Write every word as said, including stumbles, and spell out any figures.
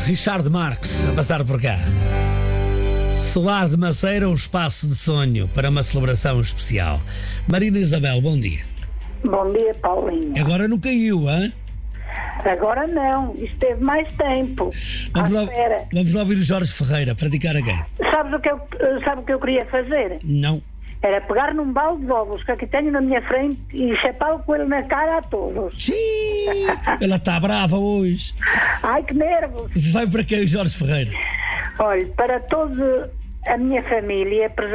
Richard Marx a passar por cá. Solar de Maceira, um espaço de sonho para uma celebração especial. Marina Isabel, bom dia. Bom dia, Paulinho. Agora não caiu, hã? Agora não, isto teve mais tempo. Vamos lá, espera. vamos lá ouvir o Jorge Ferreira praticar a quem? Sabes o que eu, sabe o que eu queria fazer? Não. Era pegar num balde de ovos que aqui tenho na minha frente e chapá-lo com ele na cara a todos. Sim, ela está brava hoje. Ai, que nervos! Vai para quem o Jorge Ferreira? Olha, para toda a minha família,